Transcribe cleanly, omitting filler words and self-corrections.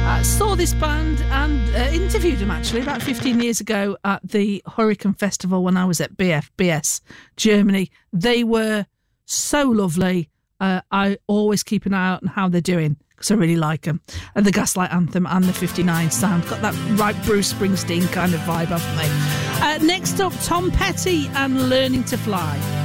Saw this band and interviewed them actually about 15 years ago at the Hurricane Festival when I was at BS Germany. They were so lovely. I always keep an eye out on how they're doing because I really like them. And the Gaslight Anthem and the 59 sound got that right Bruce Springsteen kind of vibe, haven't they? Next up, Tom Petty and Learning to Fly.